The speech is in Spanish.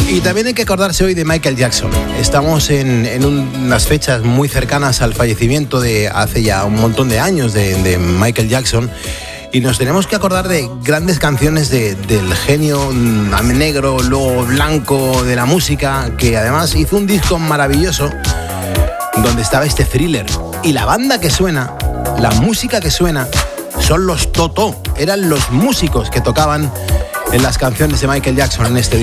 Y también hay que acordarse hoy de Michael Jackson. Estamos en unas fechas muy cercanas al fallecimiento de hace ya un montón de años de Michael Jackson. Y nos tenemos que acordar de grandes canciones del genio negro, luego blanco de la música, que además hizo un disco maravilloso donde estaba este Thriller. Y la banda que suena, la música que suena, son los Toto. Eran los músicos que tocaban en las canciones de Michael Jackson en este disco.